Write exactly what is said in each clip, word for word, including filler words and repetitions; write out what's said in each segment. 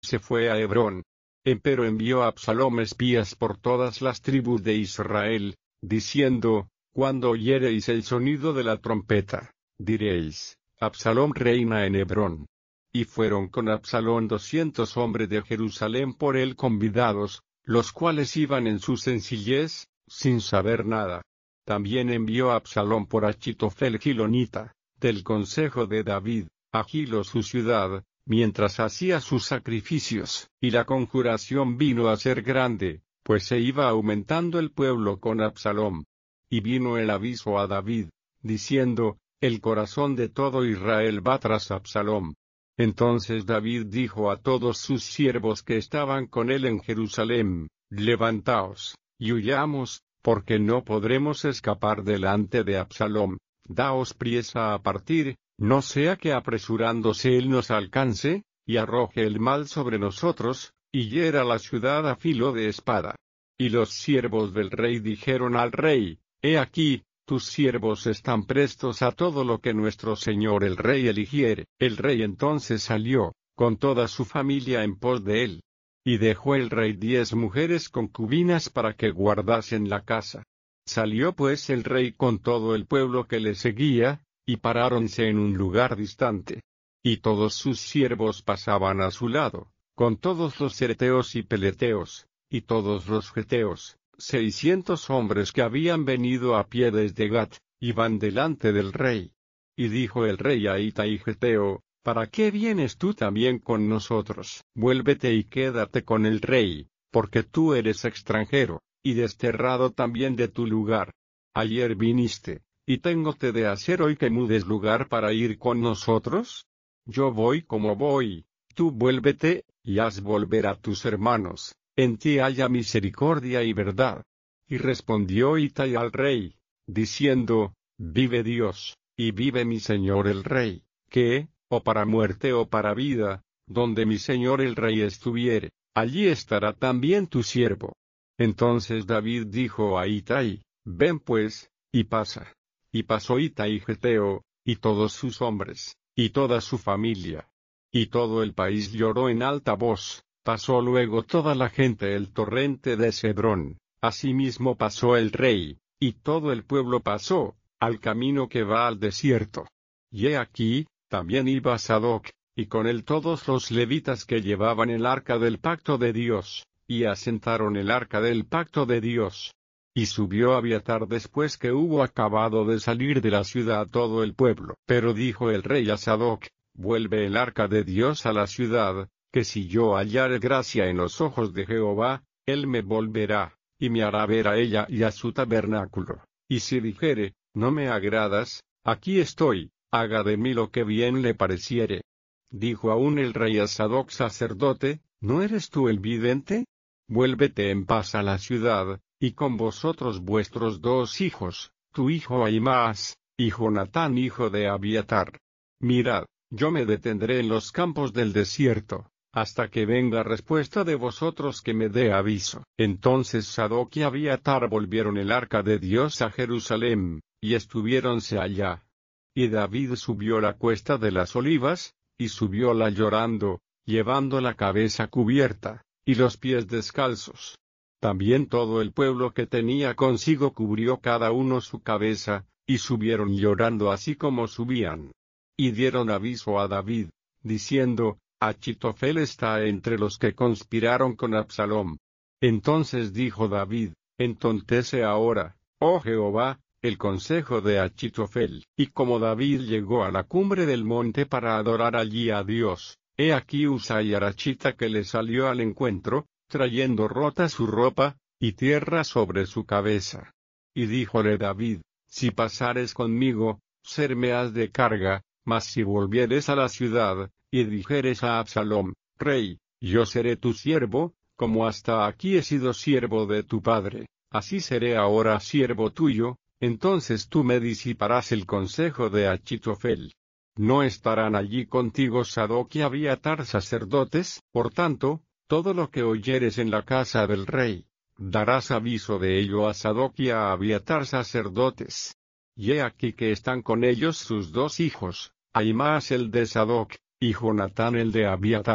se fue a Hebrón. Empero envió a Absalom espías por todas las tribus de Israel, diciendo, cuando oyereis el sonido de la trompeta, diréis, Absalom reina en Hebrón. Y fueron con Absalom doscientos hombres de Jerusalén por él convidados, los cuales iban en su sencillez, sin saber nada. También envió Absalom por Achitofel Gilonita, del consejo de David, a Gilo su ciudad, mientras hacía sus sacrificios, y la conjuración vino a ser grande, pues se iba aumentando el pueblo con Absalom. Y vino el aviso a David, diciendo, el corazón de todo Israel va tras Absalom. Entonces David dijo a todos sus siervos que estaban con él en Jerusalén, levantaos, y huyamos, porque no podremos escapar delante de Absalom, daos priesa a partir, no sea que apresurándose él nos alcance, y arroje el mal sobre nosotros, y hiera la ciudad a filo de espada. Y los siervos del rey dijeron al rey, he aquí, tus siervos están prestos a todo lo que nuestro señor el rey eligiere. El rey entonces salió, con toda su familia en pos de él. Y dejó el rey diez mujeres concubinas para que guardasen la casa. Salió pues el rey con todo el pueblo que le seguía, y paráronse en un lugar distante. Y todos sus siervos pasaban a su lado, con todos los cereteos y peleteos, y todos los geteos. Seiscientos hombres que habían venido a pie desde Gat, iban delante del rey. Y dijo el rey a Itai Geteo, ¿para qué vienes tú también con nosotros? Vuélvete y quédate con el rey, porque tú eres extranjero, y desterrado también de tu lugar. Ayer viniste, y téngote de hacer hoy que mudes lugar para ir con nosotros. Yo voy como voy, tú vuélvete, y haz volver a tus hermanos. En ti haya misericordia y verdad. Y respondió Itai al rey, diciendo, vive Dios, y vive mi señor el rey, que, o para muerte o para vida, donde mi señor el rey estuviere, allí estará también tu siervo. Entonces David dijo a Itai, ven pues, y pasa. Y pasó Itai Geteo, y todos sus hombres, y toda su familia. Y todo el país lloró en alta voz. Pasó luego toda la gente el torrente de Cedrón, asimismo pasó el rey, y todo el pueblo pasó, al camino que va al desierto. Y he aquí, también iba Sadoc, y con él todos los levitas que llevaban el arca del pacto de Dios, y asentaron el arca del pacto de Dios. Y subió Abiatar después que hubo acabado de salir de la ciudad todo el pueblo. Pero dijo el rey a Sadoc, vuelve el arca de Dios a la ciudad, que si yo hallare gracia en los ojos de Jehová, él me volverá, y me hará ver a ella y a su tabernáculo. Y si dijere, no me agradas, aquí estoy, haga de mí lo que bien le pareciere. Dijo aún el rey a Sadoc sacerdote, ¿no eres tú el vidente? Vuélvete en paz a la ciudad, y con vosotros vuestros dos hijos, tu hijo Ahimaas, y Jonatán hijo de Abiatar. Mirad, yo me detendré en los campos del desierto, hasta que venga respuesta de vosotros que me dé aviso. Entonces Sadoc y Abiatar volvieron el arca de Dios a Jerusalén, y estuviéronse allá. Y David subió la cuesta de las olivas, y subióla llorando, llevando la cabeza cubierta, y los pies descalzos. También todo el pueblo que tenía consigo cubrió cada uno su cabeza, y subieron llorando así como subían. Y dieron aviso a David, diciendo, Achitofel está entre los que conspiraron con Absalom. Entonces dijo David, entontece ahora, oh Jehová, el consejo de Achitofel. Y como David llegó a la cumbre del monte para adorar allí a Dios, he aquí Usai Arachita que le salió al encuentro, trayendo rota su ropa, y tierra sobre su cabeza. Y díjole David, si pasares conmigo, serme has de carga, mas si volvieres a la ciudad, y dijeres a Absalom, rey, yo seré tu siervo, como hasta aquí he sido siervo de tu padre, así seré ahora siervo tuyo, entonces tú me disiparás el consejo de Achitofel. No estarán allí contigo Sadoc y Abiatar sacerdotes, por tanto, todo lo que oyeres en la casa del rey, darás aviso de ello a Sadoc y a Abiatar sacerdotes. Y he aquí que están con ellos sus dos hijos, Ahimaas el de Sadoc, y Jonatán el de Abiatar,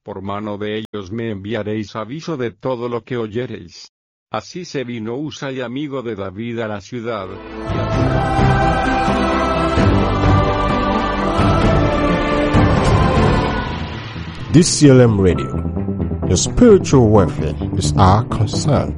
por mano de ellos me enviaréis aviso de todo lo que oyereis. Así se vino Husai, amigo de David, a la ciudad. D C L M Radio. Your spiritual welfare is our concern.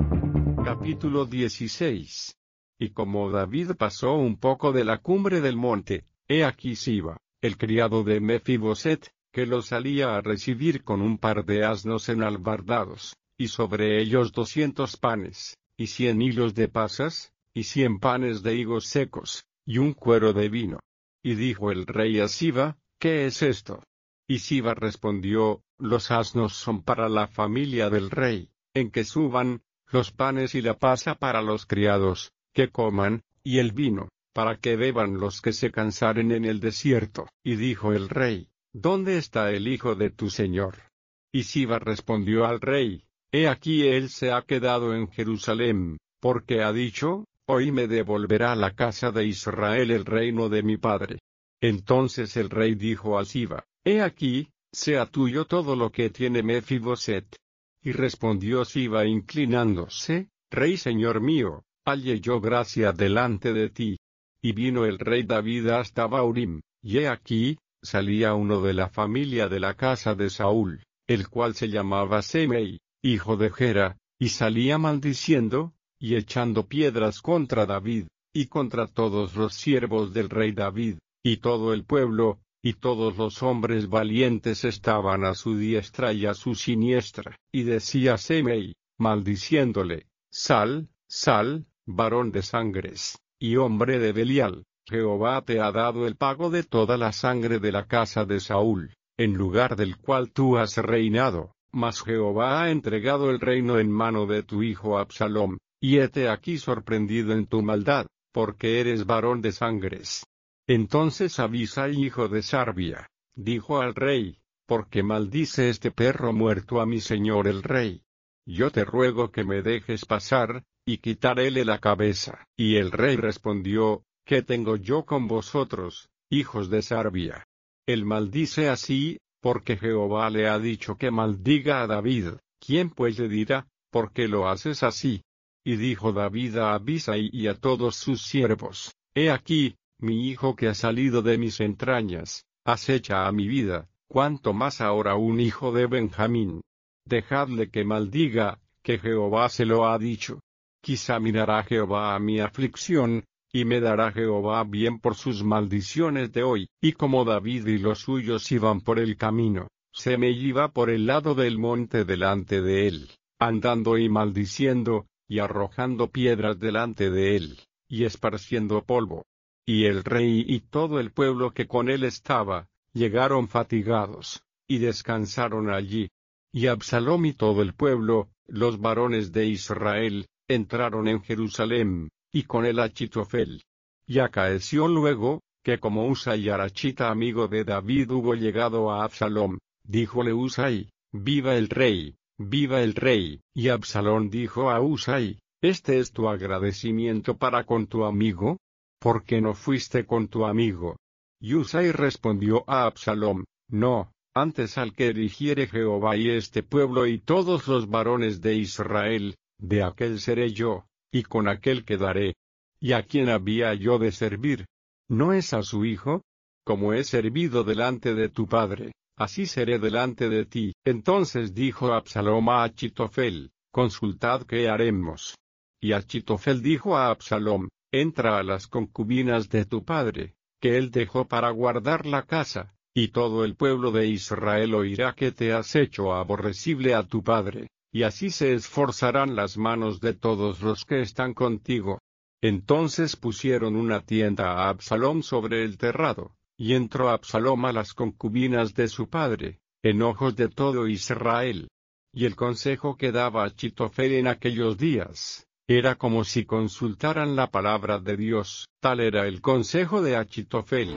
Capítulo dieciséis. Y como David pasó un poco de la cumbre del monte, he aquí Siba, el criado de Mefiboset, que lo salía a recibir con un par de asnos enalbardados, y sobre ellos doscientos panes, y cien hilos de pasas, y cien panes de higos secos, y un cuero de vino. Y dijo el rey a Siba, ¿qué es esto? Y Siba respondió, los asnos son para la familia del rey, en que suban, los panes y la pasa para los criados, que coman, y el vino, para que beban los que se cansaren en el desierto. Y dijo el rey, ¿dónde está el hijo de tu señor? Y Siba respondió al rey, he aquí él se ha quedado en Jerusalén, porque ha dicho, hoy me devolverá la casa de Israel el reino de mi padre. Entonces el rey dijo a Siba, he aquí, sea tuyo todo lo que tiene Mefiboset. Y respondió Siba inclinándose, rey señor mío, halle yo gracia delante de ti. Y vino el rey David hasta Baurim, y he aquí, salía uno de la familia de la casa de Saúl, el cual se llamaba Semei, hijo de Gera, y salía maldiciendo, y echando piedras contra David, y contra todos los siervos del rey David, y todo el pueblo, y todos los hombres valientes estaban a su diestra y a su siniestra. Y decía Semei, maldiciéndole, sal, sal, varón de sangres, y hombre de Belial, Jehová te ha dado el pago de toda la sangre de la casa de Saúl, en lugar del cual tú has reinado, mas Jehová ha entregado el reino en mano de tu hijo Absalom, y hete aquí sorprendido en tu maldad, porque eres varón de sangres. Entonces Abisai, hijo de Sarbia, dijo al rey, ¿por qué maldice este perro muerto a mi señor el rey? Yo te ruego que me dejes pasar, y quitaréle la cabeza. Y el rey respondió, ¿qué tengo yo con vosotros, hijos de Sarbia? Él maldice así, porque Jehová le ha dicho que maldiga a David. ¿Quién pues le dirá, por qué lo haces así? Y dijo David a Abisai y a todos sus siervos, he aquí, mi hijo que ha salido de mis entrañas, acecha a mi vida, cuanto más ahora un hijo de Benjamín. Dejadle que maldiga, que Jehová se lo ha dicho. Quizá mirará Jehová a mi aflicción, y me dará Jehová bien por sus maldiciones de hoy. Y como David y los suyos iban por el camino, Semei iba por el lado del monte delante de él, andando y maldiciendo, y arrojando piedras delante de él, y esparciendo polvo. Y el rey y todo el pueblo que con él estaba, llegaron fatigados, y descansaron allí. Y Absalom y todo el pueblo, los varones de Israel, entraron en Jerusalén, y con él Achitofel. Y acaeció luego, que como Husai Arachita amigo de David hubo llegado a Absalom, díjole Husai, viva el rey, viva el rey. Y Absalom dijo a Husai, ¿este es tu agradecimiento para con tu amigo? ¿Por qué no fuiste con tu amigo? Y Husai respondió a Absalom, no, antes al que erigiere Jehová y este pueblo y todos los varones de Israel, de aquel seré yo, y con aquel quedaré. ¿Y a quién había yo de servir? ¿No es a su hijo? Como he servido delante de tu padre, así seré delante de ti. Entonces dijo Absalom a Achitofel, consultad qué haremos. Y Achitofel dijo a Absalom, entra a las concubinas de tu padre, que él dejó para guardar la casa, y todo el pueblo de Israel oirá que te has hecho aborrecible a tu padre, y así se esforzarán las manos de todos los que están contigo. Entonces pusieron una tienda a Absalom sobre el terrado, y entró Absalom a las concubinas de su padre, en ojos de todo Israel. Y el consejo que daba Achitofel en aquellos días, era como si consultaran la palabra de Dios. Tal era el consejo de Achitofel.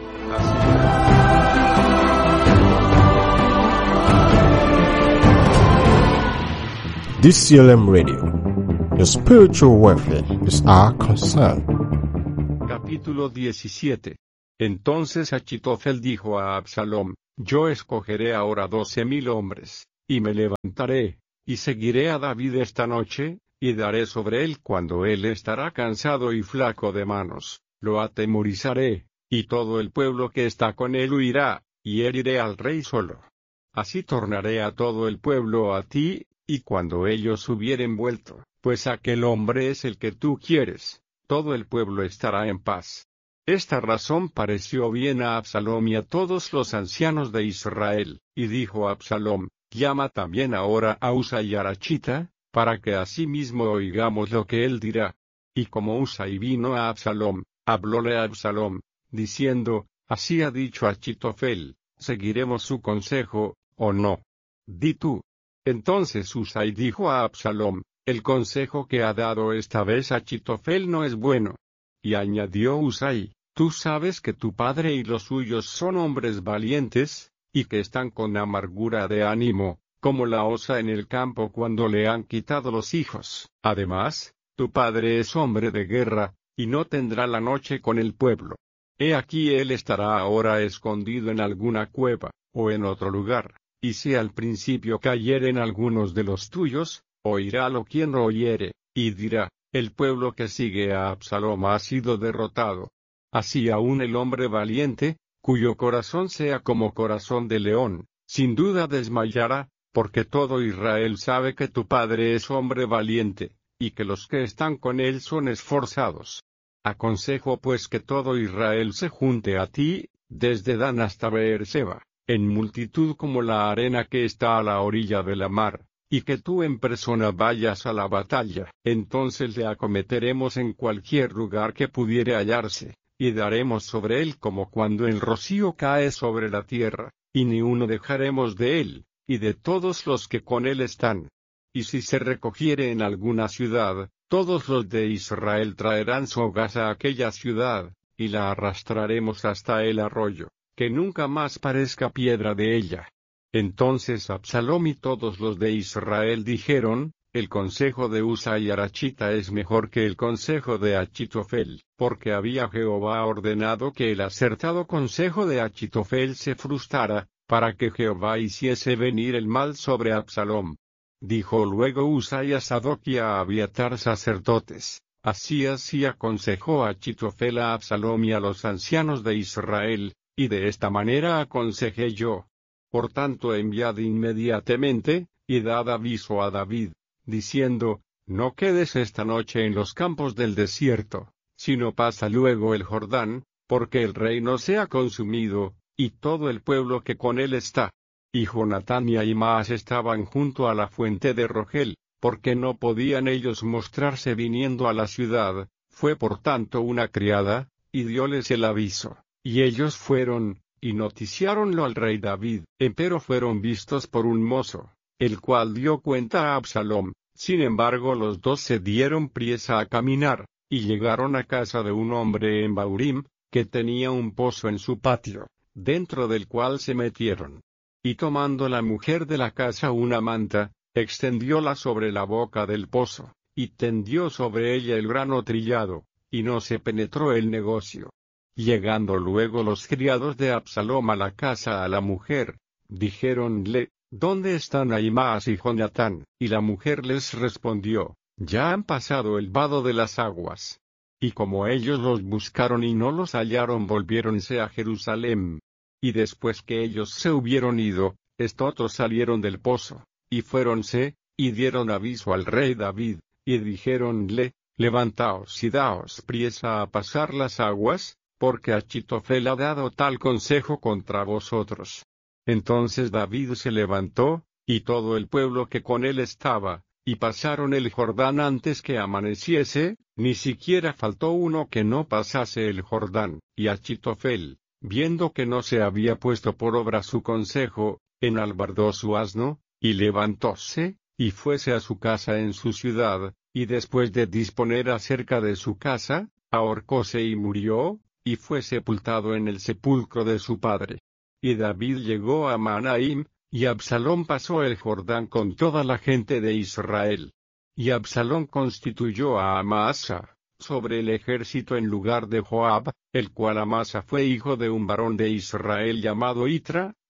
D C L M Radio. Your spiritual welfare is our concern. Capítulo diecisiete. Entonces Achitofel dijo a Absalom, Yo escogeré ahora doce mil hombres, y me levantaré, y seguiré a David esta noche, y daré sobre él cuando él estará cansado y flaco de manos, lo atemorizaré, y todo el pueblo que está con él huirá, y heriré al rey solo. Así tornaré a todo el pueblo a ti, y cuando ellos hubieren vuelto, pues aquel hombre es el que tú quieres, todo el pueblo estará en paz. Esta razón pareció bien a Absalom y a todos los ancianos de Israel, y dijo Absalom, llama también ahora a Usai Arachita, para que asimismo oigamos lo que él dirá. Y como Usai vino a Absalom, hablóle a Absalom, diciendo, así ha dicho Achitofel, ¿seguiremos su consejo, o no? Di tú. Entonces Usai dijo a Absalom, el consejo que ha dado esta vez Achitofel no es bueno. Y añadió Usai, tú sabes que tu padre y los suyos son hombres valientes, y que están con amargura de ánimo, como la osa en el campo cuando le han quitado los hijos. Además, tu padre es hombre de guerra, y no tendrá la noche con el pueblo. He aquí él estará ahora escondido en alguna cueva, o en otro lugar, y si al principio cayeren algunos de los tuyos, oirálo quien lo oyere, y dirá, el pueblo que sigue a Absalom ha sido derrotado. Así aún el hombre valiente, cuyo corazón sea como corazón de león, sin duda desmayará, porque todo Israel sabe que tu padre es hombre valiente, y que los que están con él son esforzados. Aconsejo pues que todo Israel se junte a ti, desde Dan hasta Beerseba, en multitud como la arena que está a la orilla de la mar, y que tú en persona vayas a la batalla. Entonces le acometeremos en cualquier lugar que pudiere hallarse, y daremos sobre él como cuando el rocío cae sobre la tierra, y ni uno dejaremos de él, y de todos los que con él están. Y si se recogiere en alguna ciudad, todos los de Israel traerán sogas a aquella ciudad, y la arrastraremos hasta el arroyo, que nunca más parezca piedra de ella. Entonces Absalom y todos los de Israel dijeron, el consejo de Usai Arachita es mejor que el consejo de Achitofel, porque había Jehová ordenado que el acertado consejo de Achitofel se frustrara, para que Jehová hiciese venir el mal sobre Absalom. Dijo luego Usai a Sadoc y a Abiatar sacerdotes, así así aconsejó Achitofel a Absalom y a los ancianos de Israel, y de esta manera aconsejé yo. Por tanto enviad inmediatamente, y dad aviso a David, diciendo, no quedes esta noche en los campos del desierto, sino pasa luego el Jordán, porque el rey no sea consumido, y todo el pueblo que con él está. Y Jonatán y Ahimaas estaban junto a la fuente de Rogel, porque no podían ellos mostrarse viniendo a la ciudad, fue por tanto una criada, y dióles el aviso, y ellos fueron, y noticiáronlo al rey David, empero fueron vistos por un mozo, el cual dio cuenta a Absalom. Sin embargo los dos se dieron priesa a caminar, y llegaron a casa de un hombre en Baurim, que tenía un pozo en su patio, dentro del cual se metieron. Y tomando la mujer de la casa una manta, extendióla sobre la boca del pozo, y tendió sobre ella el grano trillado, y no se penetró el negocio. Llegando luego los criados de Absalom a la casa a la mujer, dijéronle, ¿dónde están Ahimaas y Jonatán? Y la mujer les respondió, ya han pasado el vado de las aguas. Y como ellos los buscaron y no los hallaron, volviéronse a Jerusalén. Y después que ellos se hubieron ido, estos salieron del pozo, y fuéronse, y dieron aviso al rey David, y dijéronle, levantaos y daos priesa a pasar las aguas, porque Achitofel ha dado tal consejo contra vosotros. Entonces David se levantó, y todo el pueblo que con él estaba, y pasaron el Jordán antes que amaneciese, ni siquiera faltó uno que no pasase el Jordán. Y Achitofel, viendo que no se había puesto por obra su consejo, enalbardó su asno, y levantóse, y fuese a su casa en su ciudad, y después de disponer acerca de su casa, ahorcóse y murió, y fue sepultado en el sepulcro de su padre. Y David llegó a Mahanaim, y Absalom pasó el Jordán con toda la gente de Israel. Y Absalom constituyó a Amasa sobre el ejército en lugar de Joab, el cual Amasa fue hijo de un varón de Israel llamado Itra,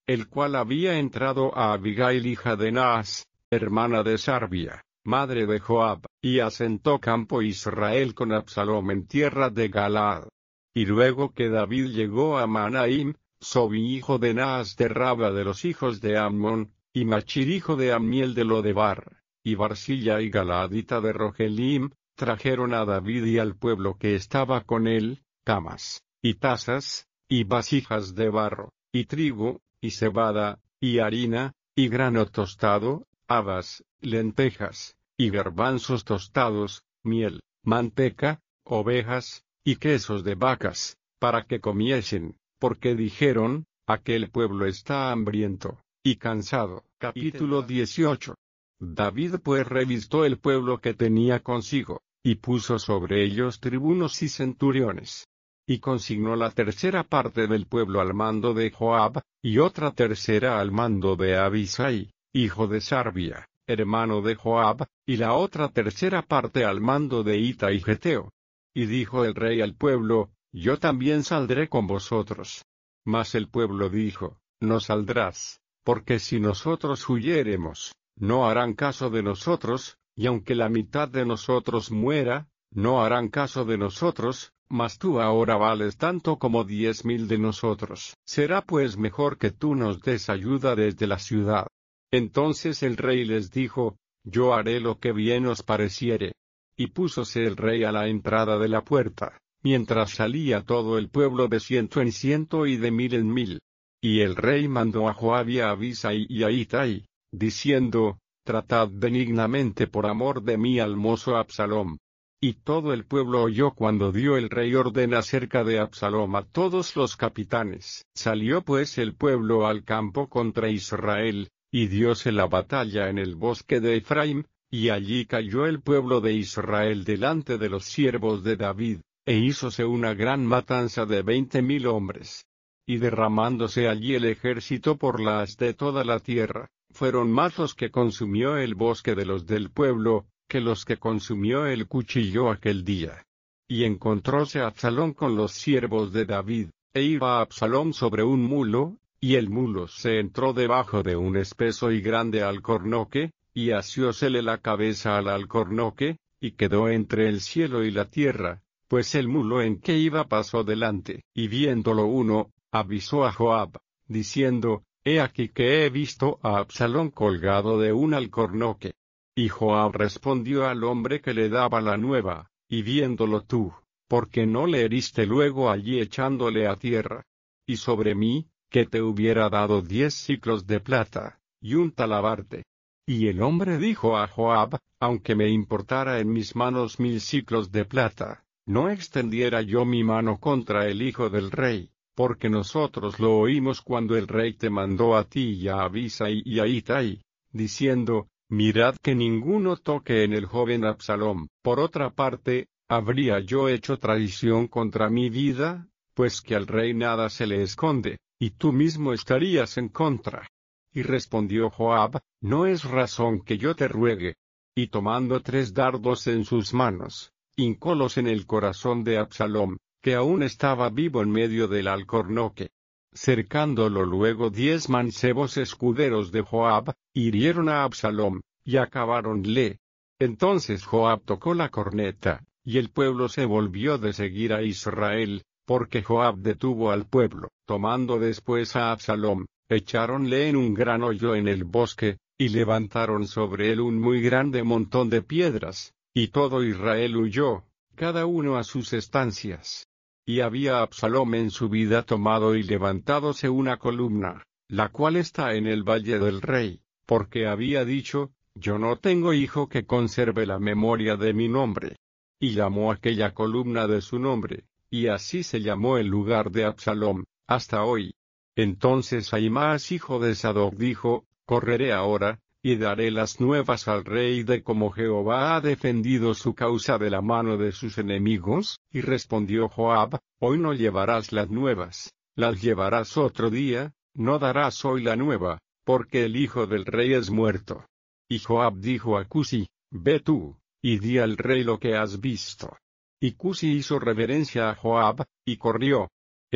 el cual había entrado a Abigail hija de Naas, hermana de Sarbia, madre de Joab, y asentó campo Israel con Absalom en tierra de Galaad. Y luego que David llegó a Manaim, Sobi hijo de Naas de Raba de los hijos de Ammón, y Machir hijo de Amiel de Lodebar, y Barsilla y Galaadita de Rogelim, trajeron a David y al pueblo que estaba con él, camas, y tazas, y vasijas de barro, y trigo, y cebada, y harina, y grano tostado, habas, lentejas, y garbanzos tostados, miel, manteca, ovejas, y quesos de vacas, para que comiesen, porque dijeron, aquel pueblo está hambriento y cansado. Capítulo dieciocho. David pues revistó el pueblo que tenía consigo, y puso sobre ellos tribunos y centuriones. Y consignó la tercera parte del pueblo al mando de Joab, y otra tercera al mando de Abisai, hijo de Sarbia, hermano de Joab, y la otra tercera parte al mando de Itai Geteo. Y dijo el rey al pueblo, yo también saldré con vosotros. Mas el pueblo dijo, no saldrás, porque si nosotros huyéremos, no harán caso de nosotros, y aunque la mitad de nosotros muera, no harán caso de nosotros, mas tú ahora vales tanto como diez mil de nosotros. Será pues mejor que tú nos des ayuda desde la ciudad. Entonces el rey les dijo, yo haré lo que bien os pareciere. Y púsose el rey a la entrada de la puerta, mientras salía todo el pueblo de ciento en ciento y de mil en mil. Y el rey mandó a Joab y a Abisai y a Itai, diciendo, tratad benignamente por amor de mí al mozo Absalom. Y todo el pueblo oyó cuando dio el rey orden acerca de Absalom a todos los capitanes. Salió pues el pueblo al campo contra Israel, y dióse la batalla en el bosque de Efraim, y allí cayó el pueblo de Israel delante de los siervos de David, e hízose una gran matanza de veinte mil hombres. Y derramándose allí el ejército por la haz de toda la tierra, fueron más los que consumió el bosque de los del pueblo, que los que consumió el cuchillo aquel día. Y encontróse Absalom con los siervos de David, e iba Absalom sobre un mulo, y el mulo se entró debajo de un espeso y grande alcornoque, y asiósele la cabeza al alcornoque, y quedó entre el cielo y la tierra, pues el mulo en que iba pasó delante. Y viéndolo uno, avisó a Joab, diciendo, he aquí que he visto a Absalom colgado de un alcornoque. Y Joab respondió al hombre que le daba la nueva, y viéndolo tú, ¿por qué no le heriste luego allí echándole a tierra? Y sobre mí, que te hubiera dado diez siclos de plata, y un talabarte. Y el hombre dijo a Joab, aunque me importara en mis manos mil siclos de plata, no extendiera yo mi mano contra el hijo del rey, porque nosotros lo oímos cuando el rey te mandó a ti y a Abisai y a Itai, diciendo, mirad que ninguno toque en el joven Absalom. Por otra parte, ¿habría yo hecho traición contra mi vida? Pues que al rey nada se le esconde, y tú mismo estarías en contra. Y respondió Joab, no es razón que yo te ruegue. Y tomando tres dardos en sus manos, hincólos en el corazón de Absalom, que aún estaba vivo en medio del alcornoque. Cercándolo luego diez mancebos escuderos de Joab, hirieron a Absalom, y acabáronle. Entonces Joab tocó la corneta, y el pueblo se volvió de seguir a Israel, porque Joab detuvo al pueblo. Tomando después a Absalom, echáronle en un gran hoyo en el bosque, y levantaron sobre él un muy grande montón de piedras, y todo Israel huyó, cada uno a sus estancias. Y había Absalom en su vida tomado y levantádose una columna, la cual está en el valle del rey, porque había dicho, yo no tengo hijo que conserve la memoria de mi nombre. Y llamó aquella columna de su nombre, y así se llamó el lugar de Absalom, hasta hoy. Entonces Ahimaas hijo de Sadoc dijo, correré ahora, y daré las nuevas al rey de cómo Jehová ha defendido su causa de la mano de sus enemigos. Y respondió Joab, hoy no llevarás las nuevas, las llevarás otro día, no darás hoy la nueva, porque el hijo del rey es muerto. Y Joab dijo a Cusi, ve tú, y di al rey lo que has visto. Y Cusi hizo reverencia a Joab, y corrió.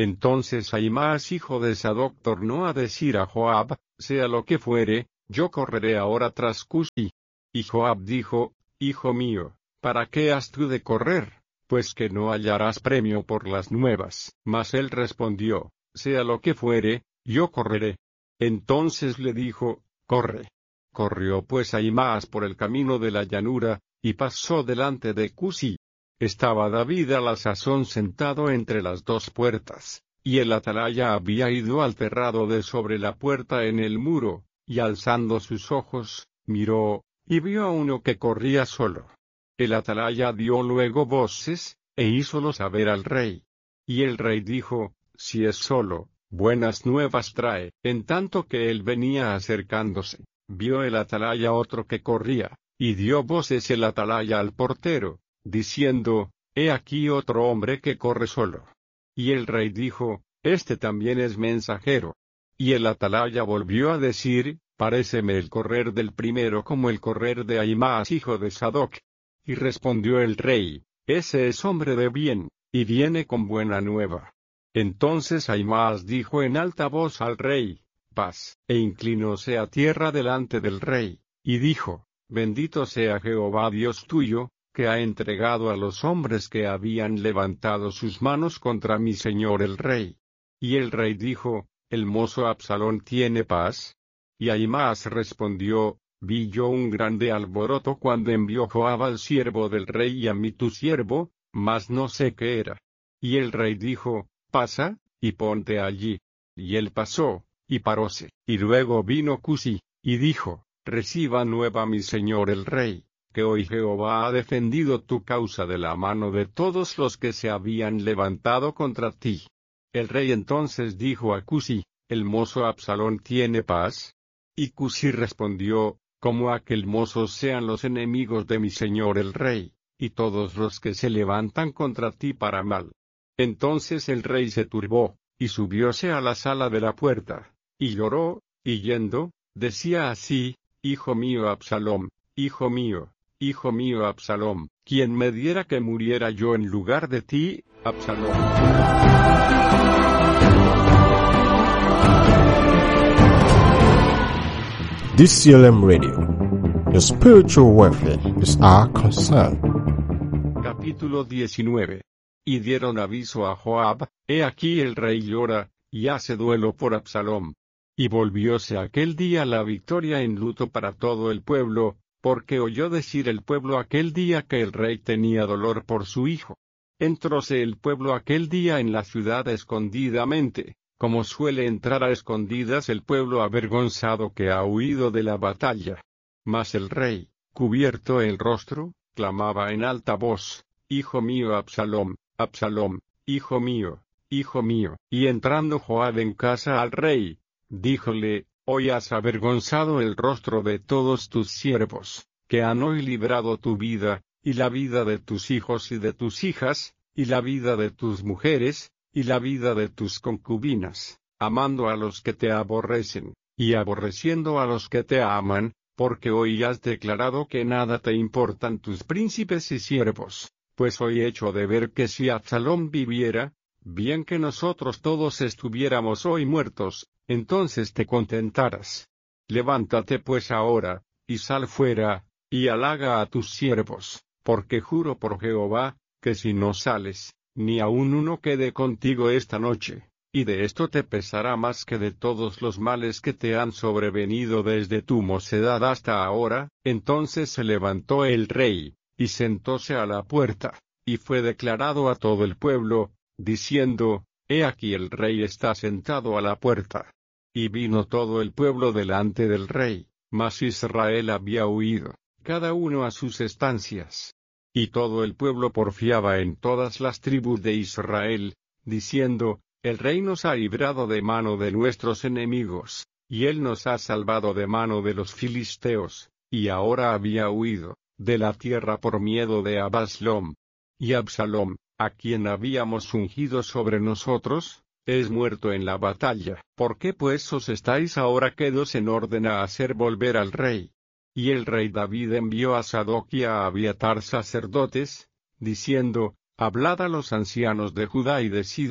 Entonces Ahimaas hijo de Sadoc tornó a decir a Joab, sea lo que fuere, yo correré ahora tras Cusi. Y Joab dijo, hijo mío, ¿para qué has tú de correr? Pues que no hallarás premio por las nuevas. Mas él respondió, sea lo que fuere, yo correré. Entonces le dijo, corre. Corrió pues Ahimaas por el camino de la llanura, y pasó delante de Cusi. Estaba David a la sazón sentado entre las dos puertas, y el atalaya había ido al terrado de sobre la puerta en el muro, y alzando sus ojos, miró, y vio a uno que corría solo. El atalaya dio luego voces, e hízolo saber al rey. Y el rey dijo, si es solo, buenas nuevas trae. En tanto que él venía acercándose, vio el atalaya otro que corría, y dio voces el atalaya al portero, diciendo, he aquí otro hombre que corre solo. Y el rey dijo, este también es mensajero. Y el atalaya volvió a decir, paréceme el correr del primero como el correr de Ahimaas hijo de Sadoc. Y respondió el rey, ese es hombre de bien, y viene con buena nueva. Entonces Ahimaas dijo en alta voz al rey, paz, e inclinóse a tierra delante del rey, y dijo, bendito sea Jehová Dios tuyo, que ha entregado a los hombres que habían levantado sus manos contra mi señor el rey. Y el rey dijo, ¿el mozo Absalón tiene paz? Y Ahimaas respondió, vi yo un grande alboroto cuando envió Joab al siervo del rey y a mí tu siervo, mas no sé qué era. Y el rey dijo, pasa, y ponte allí. Y él pasó, y paróse. Y luego vino Cusi, y dijo, reciba nueva mi señor el rey, que hoy Jehová ha defendido tu causa de la mano de todos los que se habían levantado contra ti. El rey entonces dijo a Cusi, ¿el mozo Absalón tiene paz? Y Cusi respondió, como aquel mozo sean los enemigos de mi señor el rey, y todos los que se levantan contra ti para mal. Entonces el rey se turbó, y subióse a la sala de la puerta, y lloró, y yendo, decía así, hijo mío Absalom, hijo mío, hijo mío Absalom, quien me diera que muriera yo en lugar de ti, Absalom. D C L M Radio. Your spiritual welfare is our concern. Capítulo diecinueve. Y dieron aviso a Joab, he aquí el rey llora, y hace duelo por Absalom. Y volvióse aquel día la victoria en luto para todo el pueblo, porque oyó decir el pueblo aquel día que el rey tenía dolor por su hijo. Entróse el pueblo aquel día en la ciudad escondidamente, como suele entrar a escondidas el pueblo avergonzado que ha huido de la batalla. Mas el rey, cubierto el rostro, clamaba en alta voz, hijo mío Absalom, Absalom, hijo mío, hijo mío. Y entrando Joab en casa al rey, díjole, hoy has avergonzado el rostro de todos tus siervos, que han hoy librado tu vida, y la vida de tus hijos y de tus hijas, y la vida de tus mujeres, y la vida de tus concubinas, amando a los que te aborrecen, y aborreciendo a los que te aman, porque hoy has declarado que nada te importan tus príncipes y siervos, pues hoy hecho de ver que si Absalom viviera, bien que nosotros todos estuviéramos hoy muertos, entonces te contentarás. Levántate pues ahora, y sal fuera, y halaga a tus siervos, porque juro por Jehová, que si no sales, ni aun uno quede contigo esta noche, y de esto te pesará más que de todos los males que te han sobrevenido desde tu mocedad hasta ahora. Entonces se levantó el rey, y sentóse a la puerta, y fue declarado a todo el pueblo, diciendo, he aquí el rey está sentado a la puerta. Y vino todo el pueblo delante del rey, mas Israel había huido, cada uno a sus estancias. Y todo el pueblo porfiaba en todas las tribus de Israel, diciendo, el rey nos ha librado de mano de nuestros enemigos, y él nos ha salvado de mano de los filisteos, y ahora había huido de la tierra por miedo de Absalom. Y Absalom, a quien habíamos ungido sobre nosotros, es muerto en la batalla. ¿Por qué pues os estáis ahora quedos en orden a hacer volver al rey? Y el rey David envió a Sadoc y a Abiatar sacerdotes, diciendo, hablad a los ancianos de Judá y decidles,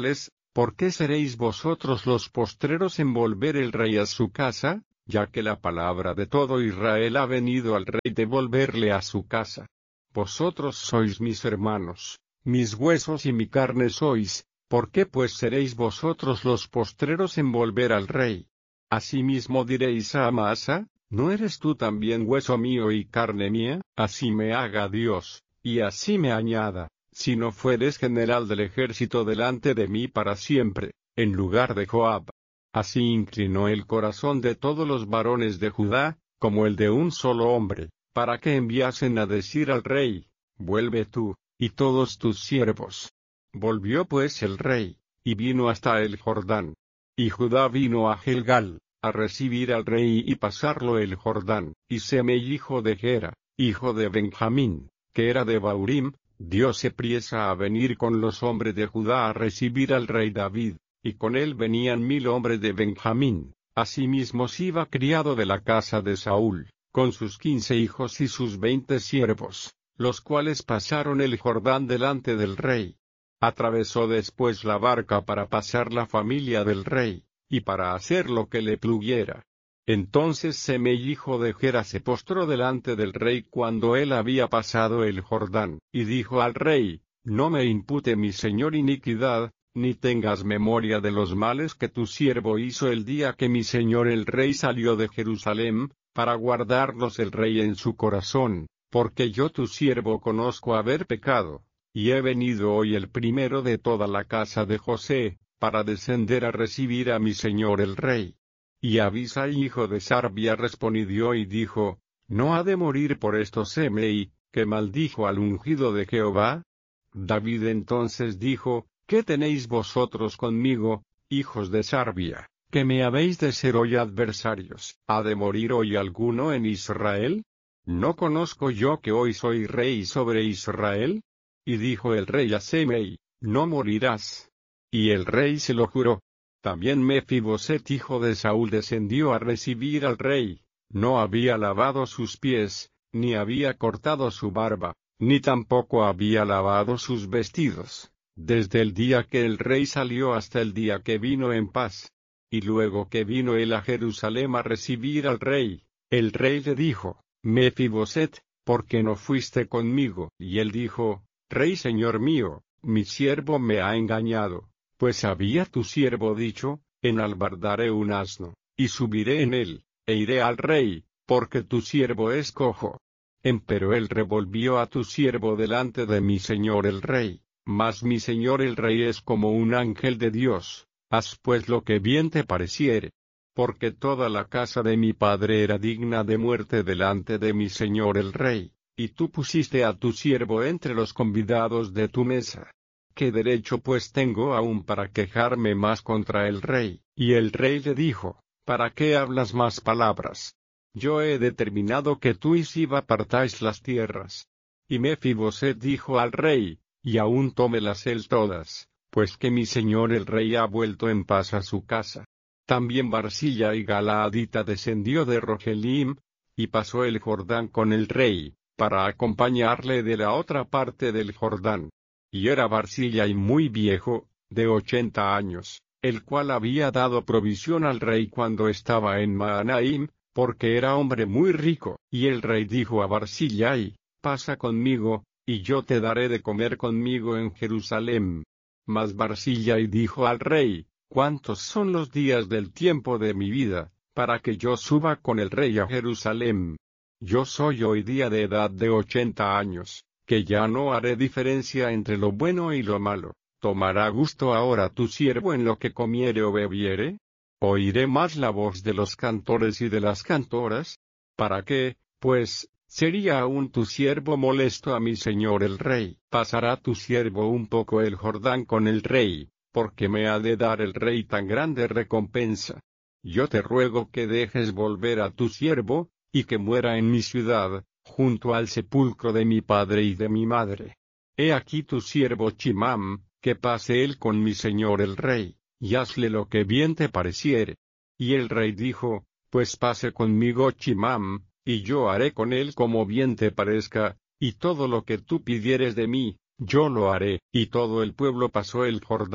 ¿Por qué seréis vosotros los postreros en volver el rey a su casa, ya que la palabra de todo Israel ha venido al rey de volverle a su casa? Vosotros sois mis hermanos, mis huesos y mi carne sois, ¿por qué pues seréis vosotros los postreros en volver al rey? Asimismo diréis a Amasa, ¿no eres tú también hueso mío y carne mía? Así me haga Dios, y así me añada, si no fueres general del ejército delante de mí para siempre, en lugar de Joab. Así inclinó el corazón de todos los varones de Judá, como el de un solo hombre, para que enviasen a decir al rey, vuelve tú, y todos tus siervos. Volvió pues el rey, y vino hasta el Jordán. Y Judá vino a Gilgal, a recibir al rey y pasarlo el Jordán, y Semei hijo de Gera, hijo de Benjamín, que era de Baurim, dióse priesa a venir con los hombres de Judá a recibir al rey David, y con él venían mil hombres de Benjamín. Asimismo Siba criado de la casa de Saúl, con sus quince hijos y sus veinte siervos, los cuales pasaron el Jordán delante del rey. Atravesó después la barca para pasar la familia del rey, y para hacer lo que le pluguiera. Entonces Semei hijo de Gera se postró delante del rey cuando él había pasado el Jordán, y dijo al rey, no me impute mi señor iniquidad, ni tengas memoria de los males que tu siervo hizo el día que mi señor el rey salió de Jerusalén, para guardarlos el rey en su corazón, porque yo tu siervo conozco haber pecado, y he venido hoy el primero de toda la casa de José, para descender a recibir a mi señor el rey. Y Abisai hijo de Sarbia respondió y dijo, ¿no ha de morir por esto Semei, que maldijo al ungido de Jehová? David entonces dijo, ¿qué tenéis vosotros conmigo, hijos de Sarbia, que me habéis de ser hoy adversarios? ¿Ha de morir hoy alguno en Israel? ¿No conozco yo que hoy soy rey sobre Israel? Y dijo el rey a Semei, no morirás. Y el rey se lo juró. También Mefiboset hijo de Saúl descendió a recibir al rey, no había lavado sus pies, ni había cortado su barba, ni tampoco había lavado sus vestidos, desde el día que el rey salió hasta el día que vino en paz. Y luego que vino él a Jerusalén a recibir al rey, el rey le dijo, Mefiboset, ¿por qué no fuiste conmigo? Y él dijo, Rey señor mío, mi siervo me ha engañado. Pues había tu siervo dicho, enalbardaré un asno, y subiré en él, e iré al rey, porque tu siervo es cojo. Empero él revolvió a tu siervo delante de mi señor el rey, mas mi señor el rey es como un ángel de Dios, haz pues lo que bien te pareciere. Porque toda la casa de mi padre era digna de muerte delante de mi señor el rey, y tú pusiste a tu siervo entre los convidados de tu mesa. ¿Qué derecho pues tengo aún para quejarme más contra el rey? Y el rey le dijo, ¿para qué hablas más palabras? Yo he determinado que tú y Siba partáis las tierras. Y Mefiboset dijo al rey, y aún tómelas él todas, pues que mi señor el rey ha vuelto en paz a su casa. También Barzilla y Galaadita descendió de Rogelim, y pasó el Jordán con el rey, para acompañarle de la otra parte del Jordán. Y era Barzilla y muy viejo, de ochenta años, el cual había dado provisión al rey cuando estaba en Mahanaim, porque era hombre muy rico. Y el rey dijo a Barzillai, pasa conmigo, y yo te daré de comer conmigo en Jerusalén. Mas Barzillai dijo al rey, ¿cuántos son los días del tiempo de mi vida, para que yo suba con el rey a Jerusalén? Yo soy hoy día de edad de ochenta años. Que ya no haré diferencia entre lo bueno y lo malo. ¿Tomará gusto ahora tu siervo en lo que comiere o bebiere? ¿Oiré más la voz de los cantores y de las cantoras? ¿Para qué, pues, sería aún tu siervo molesto a mi señor el rey? Pasará tu siervo un poco el Jordán con el rey, porque me ha de dar el rey tan grande recompensa. Yo te ruego que dejes volver a tu siervo, y que muera en mi ciudad, junto al sepulcro de mi padre y de mi madre. He aquí tu siervo Chimam, que pase él con mi señor el rey, y hazle lo que bien te pareciere. Y el rey dijo, pues pase conmigo Chimam, y yo haré con él como bien te parezca, y todo lo que tú pidieres de mí, yo lo haré. Y todo el pueblo pasó el Jordán,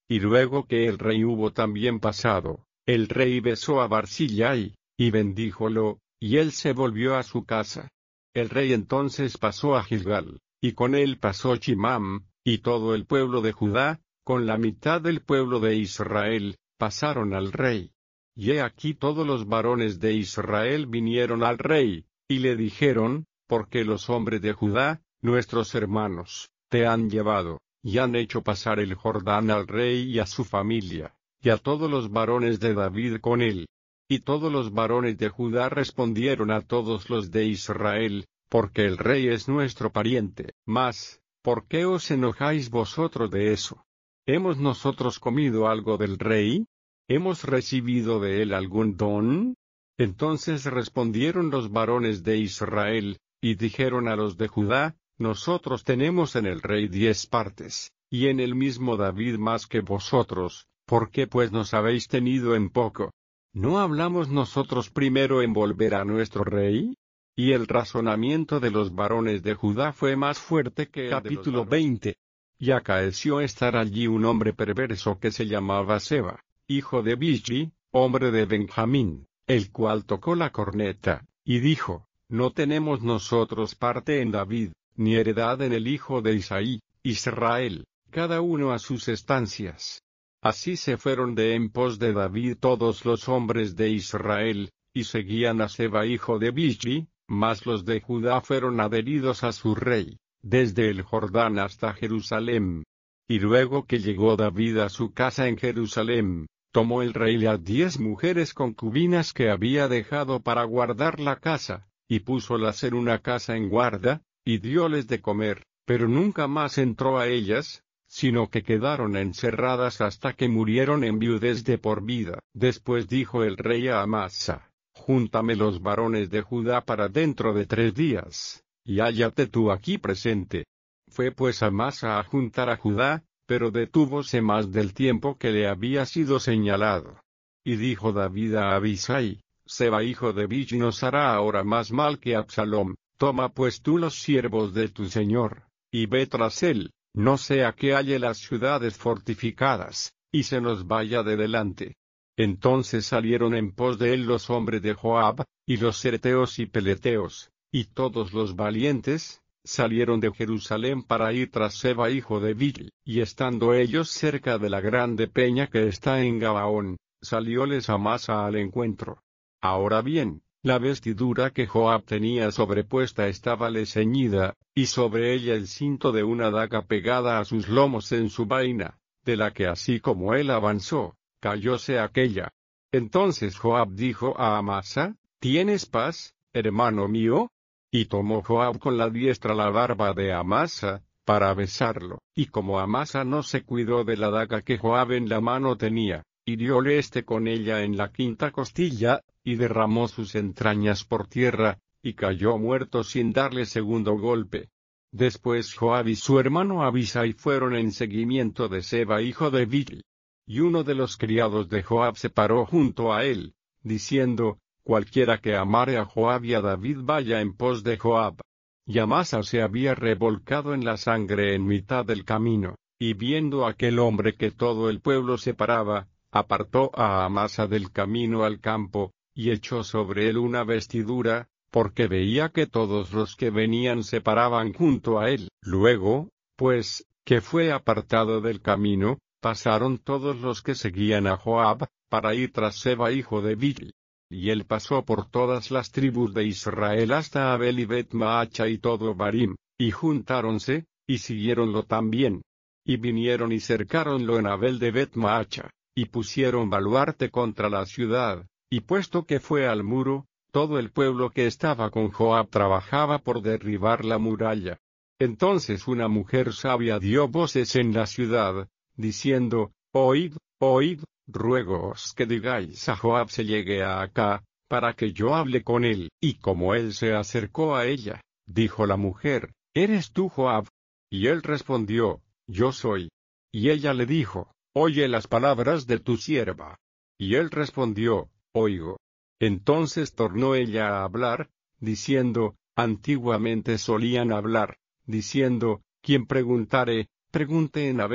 Y luego que el rey hubo también pasado, el rey besó a Barzillai, y bendíjolo, y él se volvió a su casa. El rey entonces pasó a Gilgal, y con él pasó Chimam, y todo el pueblo de Judá, con la mitad del pueblo de Israel, pasaron al rey. Y he aquí todos los varones de Israel vinieron al rey, y le dijeron, porque los hombres de Judá, nuestros hermanos, te han llevado, y han hecho pasar el Jordán al rey y a su familia, y a todos los varones de David con él. Y todos los varones de Judá respondieron a todos los de Israel, porque el rey es nuestro pariente. Mas, ¿por qué os enojáis vosotros de eso? ¿Hemos nosotros comido algo del rey? ¿Hemos recibido de él algún don? Entonces respondieron los varones de Israel, y dijeron a los de Judá, nosotros tenemos en el rey diez partes, y en el mismo David más que vosotros, ¿por qué pues nos habéis tenido en poco? ¿No hablamos nosotros primero en volver a nuestro rey? Y el razonamiento de los varones de Judá fue más fuerte que el capítulo veinte. Y acaeció estar allí un hombre perverso que se llamaba Seba, hijo de Bichri, hombre de Benjamín, el cual tocó la corneta, y dijo, no tenemos nosotros parte en David, ni heredad en el hijo de Isaí, Israel, cada uno a sus estancias. Así se fueron de en pos de David todos los hombres de Israel, y seguían a Seba hijo de Bichri, mas los de Judá fueron adheridos a su rey, desde el Jordán hasta Jerusalén. Y luego que llegó David a su casa en Jerusalén, tomó el rey las diez mujeres concubinas que había dejado para guardar la casa, y púsolas en una casa en guarda, y dióles de comer, pero nunca más entró a ellas, sino que quedaron encerradas hasta que murieron en viudez de por vida. Después dijo el rey a Amasa, júntame los varones de Judá para dentro de tres días, y hállate tú aquí presente. Fue pues Amasa a juntar a Judá, pero detúvose más del tiempo que le había sido señalado. Y dijo David a Abisai, Seba hijo de Bichri nos hará ahora más mal que Absalom, toma pues tú los siervos de tu señor, y ve tras él, no sea que halle las ciudades fortificadas, y se nos vaya de delante. Entonces salieron en pos de él los hombres de Joab, y los cereteos y peleteos, y todos los valientes, salieron de Jerusalén para ir tras Seba hijo de Bichri, y estando ellos cerca de la grande peña que está en Gabaón, salióles Amasa al encuentro. Ahora bien, la vestidura que Joab tenía sobrepuesta estábale ceñida, y sobre ella el cinto de una daga pegada a sus lomos en su vaina, de la que así como él avanzó, cayóse aquella. Entonces Joab dijo a Amasa, ¿tienes paz, hermano mío? Y tomó Joab con la diestra la barba de Amasa, para besarlo, y como Amasa no se cuidó de la daga que Joab en la mano tenía, hirióle éste con ella en la quinta costilla, y derramó sus entrañas por tierra, y cayó muerto sin darle segundo golpe. Después Joab y su hermano Abisai fueron en seguimiento de Seba hijo de Bichri. Y uno de los criados de Joab se paró junto a él, diciendo, cualquiera que amare a Joab y a David vaya en pos de Joab. Y Amasa se había revolcado en la sangre en mitad del camino, y viendo aquel hombre que todo el pueblo se paraba, apartó a Amasa del camino al campo, y echó sobre él una vestidura, porque veía que todos los que venían se paraban junto a él. Luego, pues, que fue apartado del camino, pasaron todos los que seguían a Joab, para ir tras Seba hijo de Bichri. Y él pasó por todas las tribus de Israel hasta Abel y Bet-Maacha y todo Barim, y juntáronse, y siguiéronlo también. Y vinieron y cercáronlo en Abel de Bet-Maacha, y pusieron baluarte contra la ciudad, y puesto que fue al muro, todo el pueblo que estaba con Joab trabajaba por derribar la muralla. Entonces una mujer sabia dio voces en la ciudad, diciendo, Oíd, oíd, ruégoos que digáis a Joab se llegue a acá, para que yo hable con él. Y como él se acercó a ella, dijo la mujer, ¿eres tú Joab? Y él respondió, yo soy. Y ella le dijo, oye las palabras de tu sierva. Y él respondió, oigo. Entonces tornó ella a hablar, diciendo, antiguamente solían hablar, diciendo, quien preguntare, pregunte en Abel,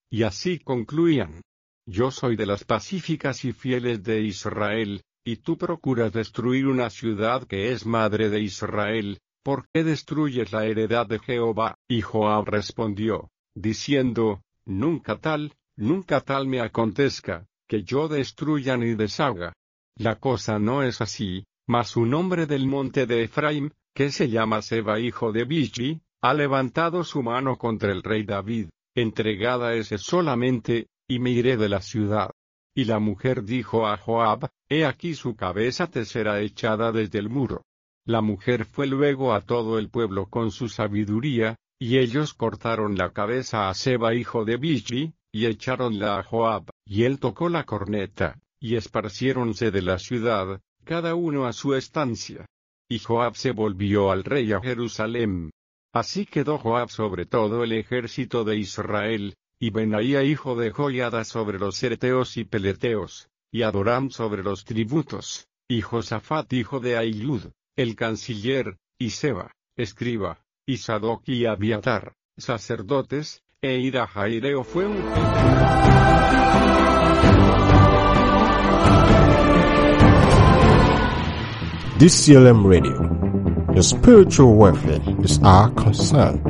Y así concluían: yo soy de las pacíficas y fieles de Israel, y tú procuras destruir una ciudad que es madre de Israel. ¿Por qué destruyes la heredad de Jehová? Y Joab respondió, diciendo: nunca tal, nunca tal me acontezca, que yo destruya ni deshaga. La cosa no es así, mas un hombre del monte de Efraim, que se llama Seba hijo de Bichri, ha levantado su mano contra el rey David, entregada ese solamente, y me iré de la ciudad. Y la mujer dijo a Joab: he aquí su cabeza te será echada desde el muro. La mujer fue luego a todo el pueblo con su sabiduría, y ellos cortaron la cabeza a Seba hijo de Bichri, y echáronla a Joab, y él tocó la corneta, y esparciéronse de la ciudad, cada uno a su estancia. Y Joab se volvió al rey a Jerusalén. Así quedó Joab sobre todo el ejército de Israel, y Benaía hijo de Joiada sobre los cereteos y peleteos, y Adoram sobre los tributos, y Josafat hijo de Ahilud, el canciller, y Seba, escriba, y Sadoc y Abiatar, sacerdotes, e Ira Jaireo fue un D C L M Radio. Your spiritual welfare is our concern.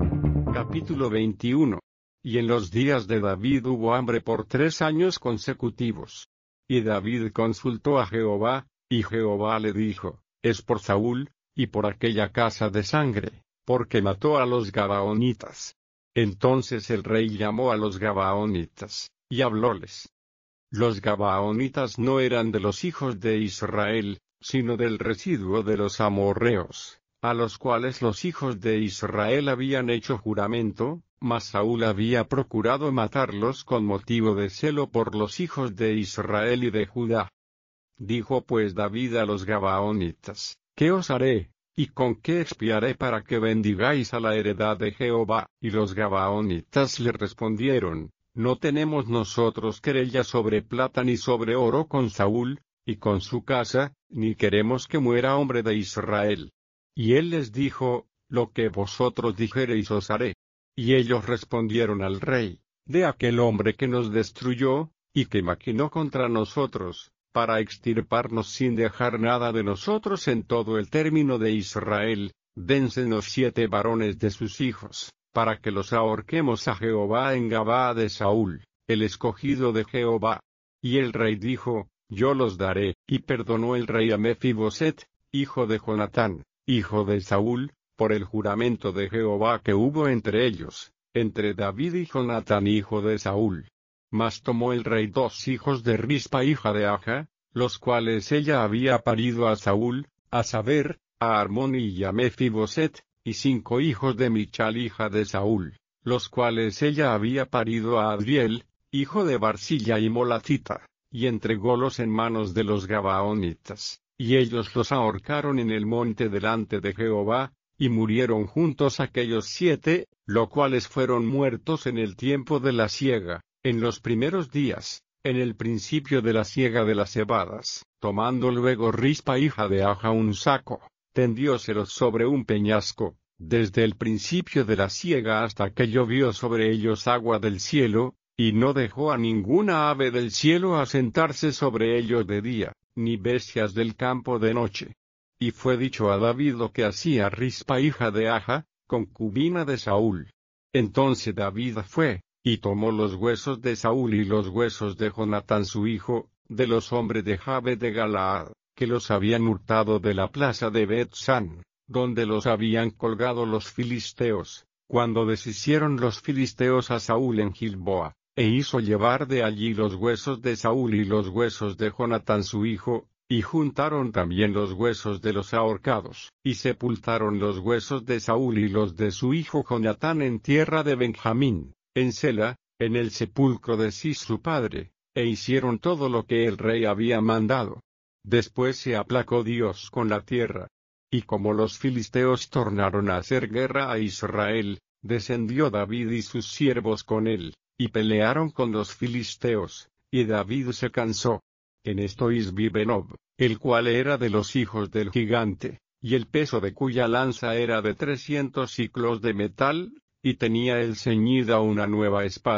Capítulo veintiuno. Y en los días de David hubo hambre por tres años consecutivos. Y David consultó a Jehová, y Jehová le dijo: es por Saúl, y por aquella casa de sangre, porque mató a los Gabaonitas. Entonces el rey llamó a los Gabaonitas, y hablóles. Los Gabaonitas no eran de los hijos de Israel, sino del residuo de los amorreos, a los cuales los hijos de Israel habían hecho juramento, mas Saúl había procurado matarlos con motivo de celo por los hijos de Israel y de Judá. Dijo pues David a los Gabaonitas: ¿qué os haré, y con qué expiaré para que bendigáis a la heredad de Jehová? Y los Gabaonitas le respondieron: no tenemos nosotros querella sobre plata ni sobre oro con Saúl, y con su casa, ni queremos que muera hombre de Israel. Y él les dijo: lo que vosotros dijereis os haré. Y ellos respondieron al rey: de aquel hombre que nos destruyó, y que maquinó contra nosotros, para extirparnos sin dejar nada de nosotros en todo el término de Israel, dénsenos siete varones de sus hijos, para que los ahorquemos a Jehová en Gabaa de Saúl, el escogido de Jehová. Y el rey dijo: yo los daré, y perdonó el rey a Mefiboset, hijo de Jonatán, hijo de Saúl, por el juramento de Jehová que hubo entre ellos, entre David y Jonatán hijo de Saúl. Mas tomó el rey dos hijos de Rispa hija de Aja, los cuales ella había parido a Saúl, a saber, a Armoni y a Mefiboset, y cinco hijos de Michal hija de Saúl, los cuales ella había parido a Adriel, hijo de Barsilla y Molatita, y entrególos en manos de los Gabaonitas, y ellos los ahorcaron en el monte delante de Jehová, y murieron juntos aquellos siete, los cuales fueron muertos en el tiempo de la siega, en los primeros días, en el principio de la siega de las cebadas. Tomando luego Rispa hija de Aja un saco, tendióselos sobre un peñasco, desde el principio de la siega hasta que llovió sobre ellos agua del cielo, y no dejó a ninguna ave del cielo asentarse sobre ellos de día, ni bestias del campo de noche. Y fue dicho a David lo que hacía Rispa hija de Aja, concubina de Saúl. Entonces David fue, y tomó los huesos de Saúl y los huesos de Jonatán su hijo, de los hombres de Jabe de Galaad, que los habían hurtado de la plaza de Bet-san, donde los habían colgado los filisteos, cuando deshicieron los filisteos a Saúl en Gilboa, e hizo llevar de allí los huesos de Saúl y los huesos de Jonatán su hijo, y juntaron también los huesos de los ahorcados, y sepultaron los huesos de Saúl y los de su hijo Jonatán en tierra de Benjamín, en Sela, en el sepulcro de Cis su padre, e hicieron todo lo que el rey había mandado. Después se aplacó Dios con la tierra. Y como los filisteos tornaron a hacer guerra a Israel, descendió David y sus siervos con él, y pelearon con los filisteos, y David se cansó. En esto Isbi-Benob, el cual era de los hijos del gigante, y el peso de cuya lanza era de trescientos siclos de metal, y tenía él ceñida una nueva espada,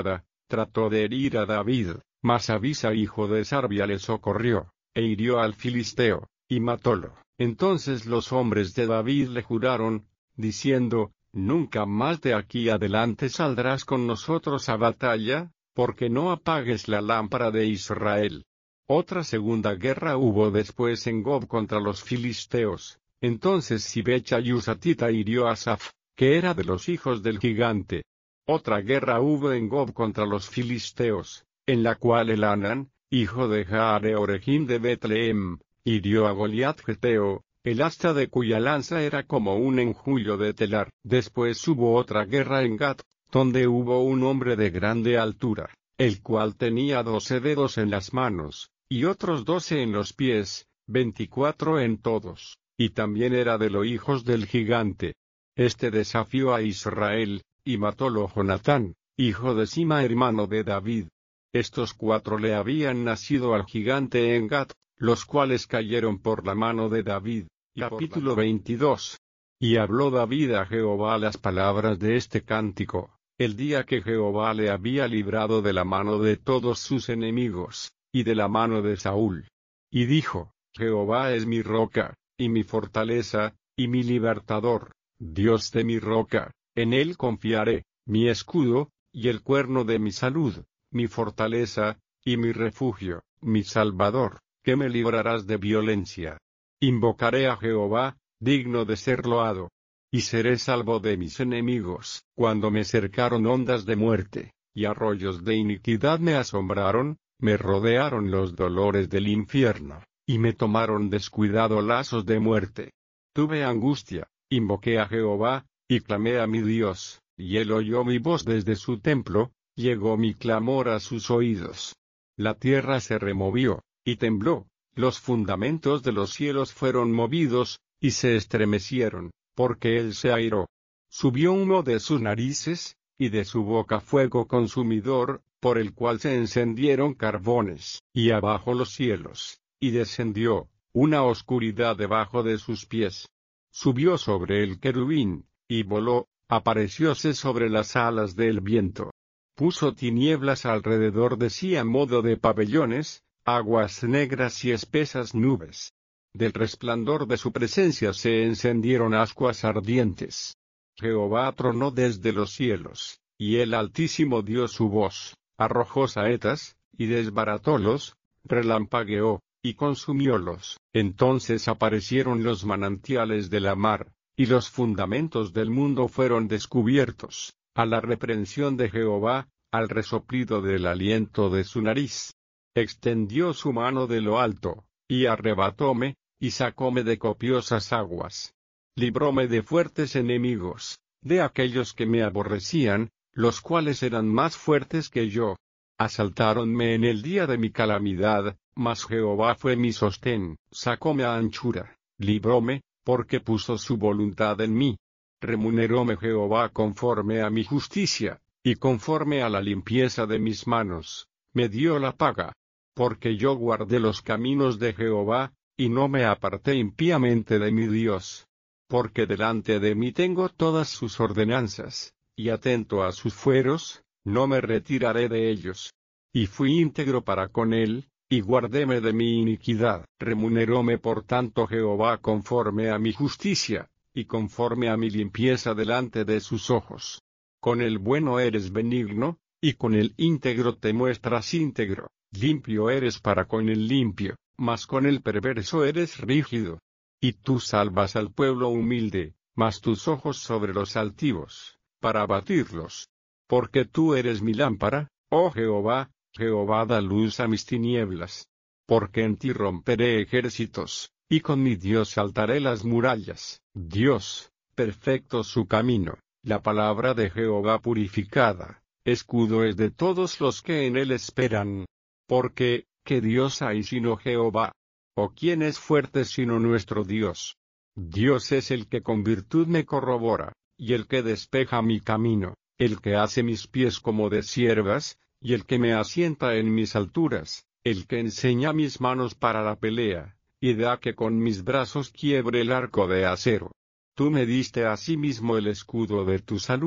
trató de herir a David, mas Abisa hijo de Sarbia le socorrió, e hirió al filisteo, y matólo. Entonces los hombres de David le juraron, diciendo, nunca más de aquí adelante saldrás con nosotros a batalla, porque no apagues la lámpara de Israel. Otra segunda guerra hubo después en Gob contra los filisteos. Entonces Sibecha y Usatita hirió a Asaph, que era de los hijos del gigante. Otra guerra hubo en Gob contra los filisteos, en la cual Elhanan, hijo de Jaareoregim de Betlehem, hirió a Goliat geteo, el asta de cuya lanza era como un enjullo de telar. Después hubo otra guerra en Gat, donde hubo un hombre de grande altura, el cual tenía doce dedos en las manos, y otros doce en los pies, veinticuatro en todos, y también era de los hijos del gigante. Este desafió a Israel, y matólo Jonatán, hijo de Sima hermano de David. Estos cuatro le habían nacido al gigante en Gat, los cuales cayeron por la mano de David. Capítulo veintidós. Y habló David a Jehová las palabras de este cántico, el día que Jehová le había librado de la mano de todos sus enemigos, y de la mano de Saúl. Y dijo, Jehová es mi roca, y mi fortaleza, y mi libertador, Dios de mi roca, en él confiaré, mi escudo, y el cuerno de mi salud, mi fortaleza, y mi refugio, mi salvador, que me librarás de violencia. Invocaré a Jehová, digno de ser loado. Y seré salvo de mis enemigos. Cuando me cercaron ondas de muerte, y arroyos de iniquidad me asombraron, me rodearon los dolores del infierno, y me tomaron descuidado lazos de muerte. Tuve angustia, invoqué a Jehová, y clamé a mi Dios, y él oyó mi voz desde su templo, llegó mi clamor a sus oídos. La tierra se removió, y tembló, los fundamentos de los cielos fueron movidos, y se estremecieron, porque él se airó. Subió humo de sus narices, y de su boca fuego consumidor, por el cual se encendieron carbones, y abajo los cielos, y descendió, una oscuridad debajo de sus pies. Subió sobre el querubín, y voló, aparecióse sobre las alas del viento. Puso tinieblas alrededor de sí a modo de pabellones, aguas negras y espesas nubes. Del resplandor de su presencia se encendieron ascuas ardientes. Jehová tronó desde los cielos, y el Altísimo dio su voz, arrojó saetas, y desbaratólos, relampagueó, y consumiólos. Entonces aparecieron los manantiales de la mar, y los fundamentos del mundo fueron descubiertos, a la reprensión de Jehová, al resoplido del aliento de su nariz. Extendió su mano de lo alto, y arrebatóme, y sacóme de copiosas aguas. Libróme de fuertes enemigos, de aquellos que me aborrecían, los cuales eran más fuertes que yo. Asaltáronme en el día de mi calamidad, mas Jehová fue mi sostén, sacóme a anchura, libróme, porque puso su voluntad en mí. Remuneróme Jehová conforme a mi justicia, y conforme a la limpieza de mis manos, me dio la paga. Porque yo guardé los caminos de Jehová, y no me aparté impíamente de mi Dios. Porque delante de mí tengo todas sus ordenanzas, y atento a sus fueros, no me retiraré de ellos. Y fui íntegro para con él, y guardéme de mi iniquidad. Remuneróme por tanto Jehová conforme a mi justicia, y conforme a mi limpieza delante de sus ojos. Con el bueno eres benigno, y con el íntegro te muestras íntegro. Limpio eres para con el limpio, mas con el perverso eres rígido. Y tú salvas al pueblo humilde, mas tus ojos sobre los altivos, para abatirlos. Porque tú eres mi lámpara, oh Jehová, Jehová da luz a mis tinieblas. Porque en ti romperé ejércitos, y con mi Dios saltaré las murallas. Dios, perfecto su camino, la palabra de Jehová purificada, escudo es de todos los que en él esperan. Porque, ¿qué Dios hay sino Jehová? ¿O quién es fuerte sino nuestro Dios? Dios es el que con virtud me corrobora, y el que despeja mi camino, el que hace mis pies como de ciervas, y el que me asienta en mis alturas, el que enseña mis manos para la pelea, y da que con mis brazos quiebre el arco de acero. Tú me diste asimismo el escudo de tu salud,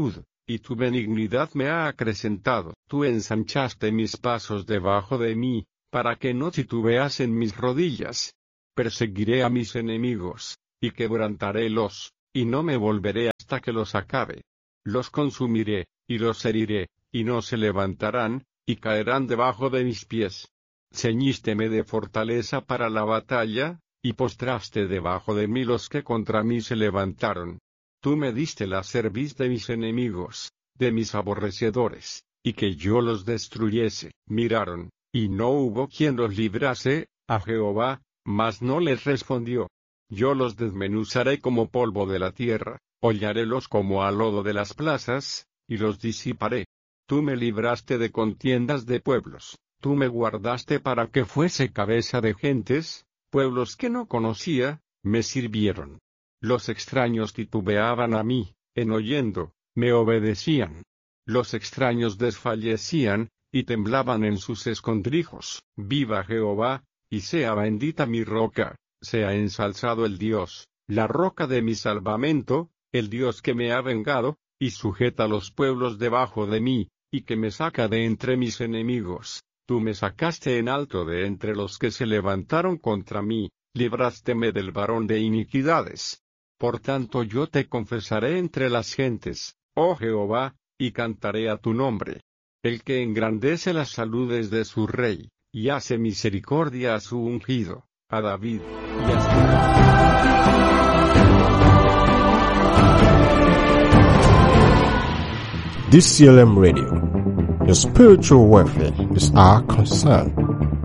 y tu benignidad me ha acrecentado. Tú ensanchaste mis pasos debajo de mí, para que no titubeas en mis rodillas. Perseguiré a mis enemigos, y quebrantarélos, y no me volveré hasta que los acabe. Los consumiré, y los heriré, y no se levantarán, y caerán debajo de mis pies. Ceñísteme de fortaleza para la batalla, y postraste debajo de mí los que contra mí se levantaron. Tú me diste la cerviz de mis enemigos, de mis aborrecedores, y que yo los destruyese. Miraron, y no hubo quien los librase, a Jehová, mas no les respondió. Yo los desmenuzaré como polvo de la tierra, hollarélos como a lodo de las plazas, y los disiparé. Tú me libraste de contiendas de pueblos, tú me guardaste para que fuese cabeza de gentes, pueblos que no conocía, me sirvieron. Los extraños titubeaban a mí, en oyendo, me obedecían. Los extraños desfallecían, y temblaban en sus escondrijos. Viva Jehová, y sea bendita mi roca, sea ensalzado el Dios, la roca de mi salvamento, el Dios que me ha vengado, y sujeta los pueblos debajo de mí, y que me saca de entre mis enemigos. Tú me sacaste en alto de entre los que se levantaron contra mí, librásteme del varón de iniquidades. Por tanto yo te confesaré entre las gentes, oh Jehová, y cantaré a tu nombre. El que engrandece las saludes de su rey, y hace misericordia a su ungido, a David, y a su... D C L M Radio. Your spiritual welfare is our concern.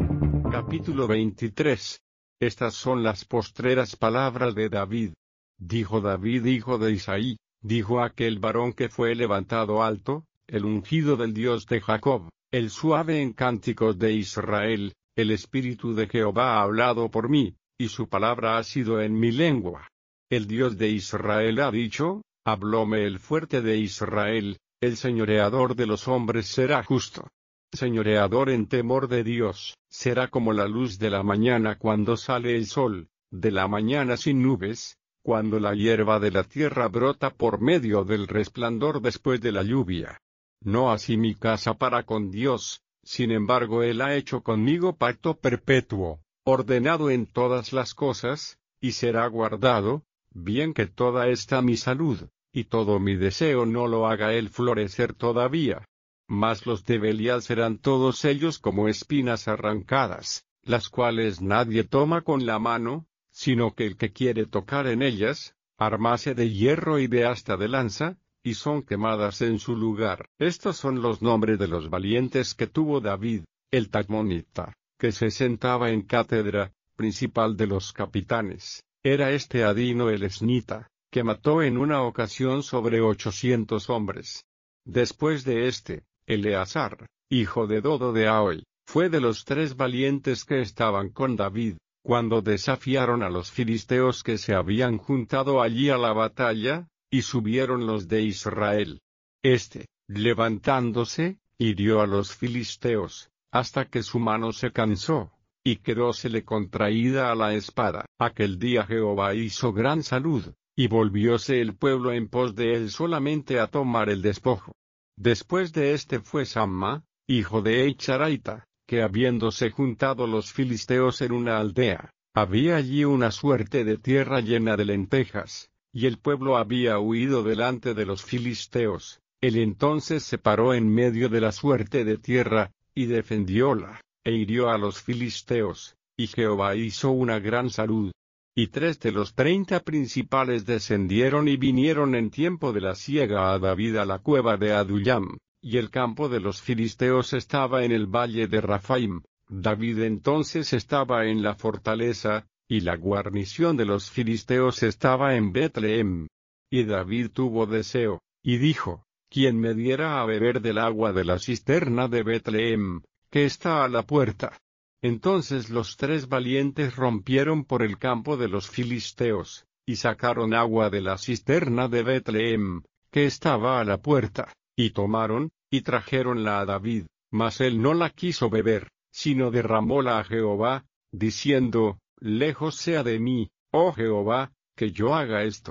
Capítulo veintitrés. Estas son las postreras palabras de David. Dijo David hijo de Isaí, dijo aquel varón que fue levantado alto, el ungido del Dios de Jacob, el suave en cánticos de Israel, el Espíritu de Jehová ha hablado por mí, y su palabra ha sido en mi lengua. El Dios de Israel ha dicho, hablóme el fuerte de Israel, el señoreador de los hombres será justo. Señoreador en temor de Dios, será como la luz de la mañana cuando sale el sol, de la mañana sin nubes, cuando la hierba de la tierra brota por medio del resplandor después de la lluvia. No así mi casa para con Dios, sin embargo él ha hecho conmigo pacto perpetuo, ordenado en todas las cosas, y será guardado, bien que toda esta mi salud, y todo mi deseo no lo haga él florecer todavía. Mas los de Belial serán todos ellos como espinas arrancadas, las cuales nadie toma con la mano, sino que el que quiere tocar en ellas, armase de hierro y de asta de lanza, y son quemadas en su lugar. Estos son los nombres de los valientes que tuvo David, el Tachmonita, que se sentaba en cátedra, principal de los capitanes. Era este Adino el Esnita, que mató en una ocasión sobre ochocientos hombres. Después de este, Eleazar, hijo de Dodo de Ahoy, fue de los tres valientes que estaban con David, cuando desafiaron a los filisteos que se habían juntado allí a la batalla, y subieron los de Israel. Este, levantándose, hirió a los filisteos, hasta que su mano se cansó, y quedósele contraída a la espada. Aquel día Jehová hizo gran salud, y volvióse el pueblo en pos de él solamente a tomar el despojo. Después de este fue Samma, hijo de Eicharaita, que habiéndose juntado los filisteos en una aldea, había allí una suerte de tierra llena de lentejas, y el pueblo había huido delante de los filisteos. Él entonces se paró en medio de la suerte de tierra, y defendióla, e hirió a los filisteos, y Jehová hizo una gran salud. Y tres de los treinta principales descendieron y vinieron en tiempo de la siega a David a la cueva de Adullam, y el campo de los filisteos estaba en el valle de Rafaim. David entonces estaba en la fortaleza, y la guarnición de los filisteos estaba en Betlehem. Y David tuvo deseo, y dijo, ¿quién me diera a beber del agua de la cisterna de Betlehem, que está a la puerta? Entonces los tres valientes rompieron por el campo de los filisteos, y sacaron agua de la cisterna de Betlehem, que estaba a la puerta, y tomaron, y trajeronla a David, mas él no la quiso beber, sino derramóla a Jehová, diciendo, lejos sea de mí, oh Jehová, que yo haga esto.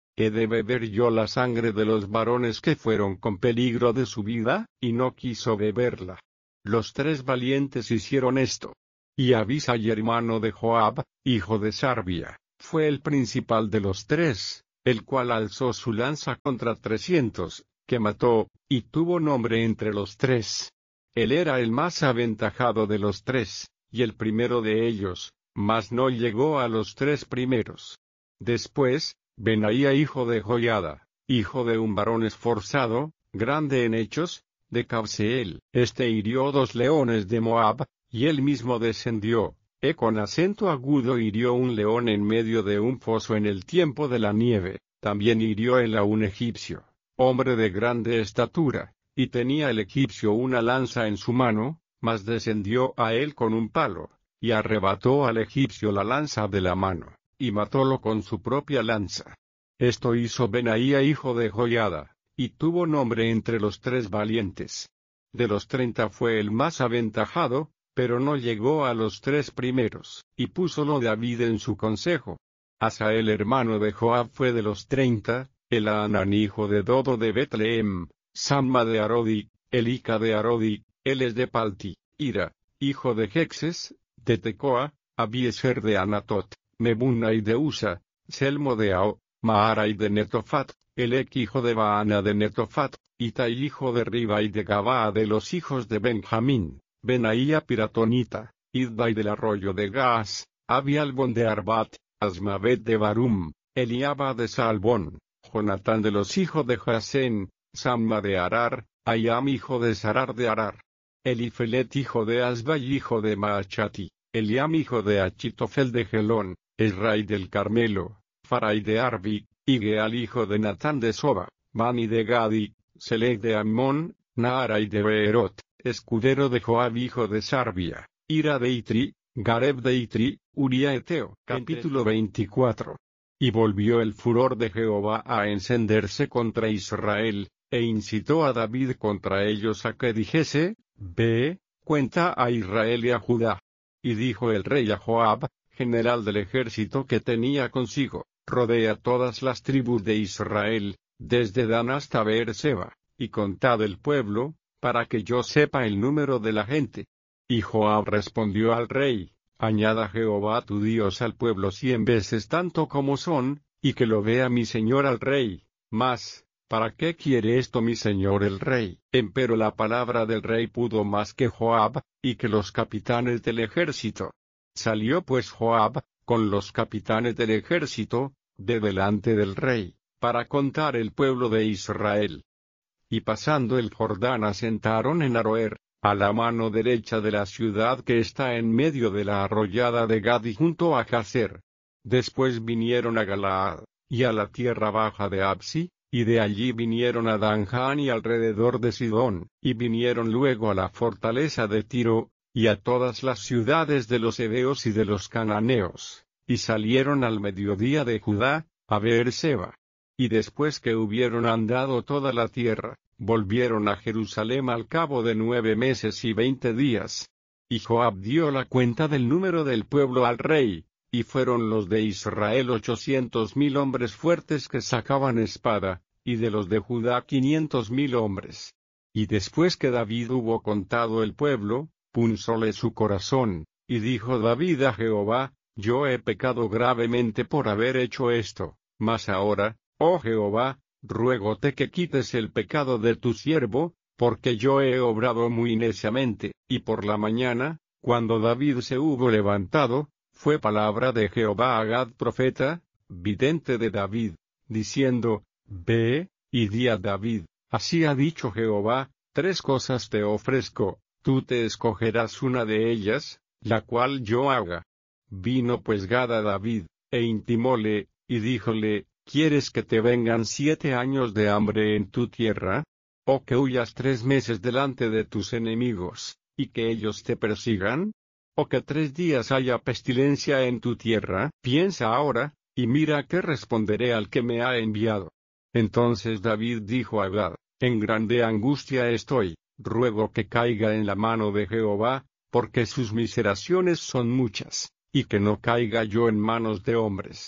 ¿He de beber yo la sangre de los varones que fueron con peligro de su vida? Y no quiso beberla. Los tres valientes hicieron esto. Y Abisai, hermano de Joab, hijo de Sarbia, fue el principal de los tres, el cual alzó su lanza contra trescientos, que mató, y tuvo nombre entre los tres. Él era el más aventajado de los tres, y el primero de ellos, mas no llegó a los tres primeros. Después, Benaía hijo de Joiada, hijo de un varón esforzado, grande en hechos, de Cabseel, este hirió dos leones de Moab, y él mismo descendió, e con acento agudo hirió un león en medio de un foso en el tiempo de la nieve. También hirió él a un egipcio, hombre de grande estatura, y tenía el egipcio una lanza en su mano, mas descendió a él con un palo, y arrebató al egipcio la lanza de la mano, y matólo con su propia lanza. Esto hizo Benaía hijo de Joiada, y tuvo nombre entre los tres valientes. De los treinta fue el más aventajado, pero no llegó a los tres primeros, y púsolo David en su consejo. Asael hermano de Joab fue de los treinta, Elhanan hijo de Dodo de Betlehem, Samma de Arodi, Elica de Arodi, él es de Palti, Ira, hijo de Jexes, de Tecoa, Abiezer de Anatot, Mebunai de Usa, Selmo de Ao, Maarai de Netofat, Elec hijo de Baana de Netofat, Itai hijo de Ribai de Gabaa de los hijos de Benjamín, Benaía piratonita, Idbai del arroyo de Gaas, Abialbon de Arbat, Asmavet de Barum, Eliaba de Salbón, Jonatán de los hijos de Jasén, Samma de Arar, Ayam hijo de Sarar de Arar, Elifelet hijo de Asbai hijo de Maachati, Eliam hijo de Achitofel de Gelón, Esrai del Carmelo, Farai de Arbi, Igeal hijo de Natán de Soba, Bani de Gadi, Selec de Ammón, Naarai de Beerot, escudero de Joab hijo de Sarbia, Ira de Itri, Gareb de Itri, Uría eteo. Capítulo veinticuatro. Y volvió el furor de Jehová a encenderse contra Israel, e incitó a David contra ellos a que dijese, Ve, cuenta a Israel y a Judá. Y dijo el rey a Joab, general del ejército que tenía consigo, rodea todas las tribus de Israel, desde Dan hasta Beerseba, y contad el pueblo, para que yo sepa el número de la gente. Y Joab respondió al rey, añada Jehová tu Dios al pueblo cien veces tanto como son, y que lo vea mi señor al rey. Mas, ¿para qué quiere esto mi señor el rey? Empero la palabra del rey pudo más que Joab, y que los capitanes del ejército. Salió pues Joab, con los capitanes del ejército, de delante del rey, para contar el pueblo de Israel. Y pasando el Jordán asentaron en Aroer, a la mano derecha de la ciudad que está en medio de la arroyada de Gadi junto a Jazer. Después vinieron a Galaad, y a la tierra baja de Absi, y de allí vinieron a Danján y alrededor de Sidón, y vinieron luego a la fortaleza de Tiro, y a todas las ciudades de los heveos y de los cananeos, y salieron al mediodía de Judá, a Beerseba. Y después que hubieron andado toda la tierra, volvieron a Jerusalén al cabo de nueve meses y veinte días. Y Joab dio la cuenta del número del pueblo al rey, y fueron los de Israel ochocientos mil hombres fuertes que sacaban espada, y de los de Judá quinientos mil hombres. Y después que David hubo contado el pueblo, punzóle su corazón, y dijo David a Jehová, yo he pecado gravemente por haber hecho esto, mas ahora, oh Jehová, ruégote que quites el pecado de tu siervo, porque yo he obrado muy neciamente. Y por la mañana, cuando David se hubo levantado, fue palabra de Jehová a Gad profeta, vidente de David, diciendo, Ve, y di a David, así ha dicho Jehová, tres cosas te ofrezco, tú te escogerás una de ellas, la cual yo haga. Vino pues Gad a David, e intimóle, y díjole, ¿quieres que te vengan siete años de hambre en tu tierra? ¿O que huyas tres meses delante de tus enemigos, y que ellos te persigan? ¿O que tres días haya pestilencia en tu tierra? Piensa ahora, y mira qué responderé al que me ha enviado. Entonces David dijo a Gad, en grande angustia estoy, ruego que caiga en la mano de Jehová, porque sus miseraciones son muchas, y que no caiga yo en manos de hombres.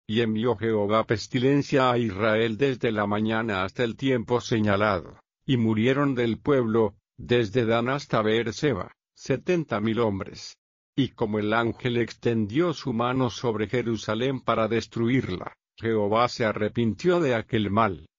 Y envió Jehová pestilencia a Israel desde la mañana hasta el tiempo señalado, y murieron del pueblo, desde Dan hasta Beerseba, setenta mil hombres. Y como el ángel extendió su mano sobre Jerusalén para destruirla, Jehová se arrepintió de aquel mal.